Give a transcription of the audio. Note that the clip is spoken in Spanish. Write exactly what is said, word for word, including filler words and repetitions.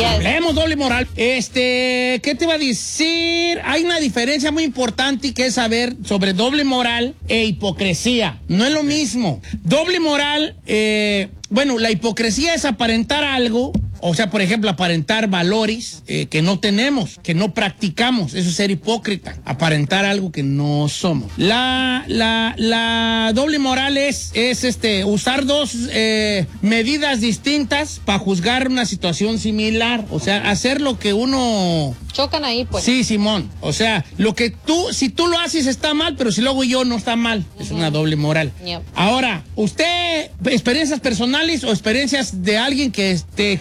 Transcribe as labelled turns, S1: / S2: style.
S1: Yes.
S2: Hablemos doble moral. Este, ¿qué te iba a decir? Hay una diferencia muy importante que es saber sobre doble moral e hipocresía. No es lo mismo. Doble moral, eh, bueno, la hipocresía es aparentar algo. O sea, por ejemplo, aparentar valores eh, que no tenemos, que no practicamos. Eso es ser hipócrita. Aparentar algo que no somos. La, la, la doble moral es, es este, usar dos eh, medidas distintas para juzgar una situación similar. O sea, hacer lo que uno...
S1: Chocan ahí, pues.
S2: Sí, Simón. O sea, lo que tú, si tú lo haces está mal, pero si lo hago yo no está mal. Es uh-huh. una doble moral.
S1: Yep.
S2: Ahora, ¿usted, experiencias personales o experiencias de alguien que este,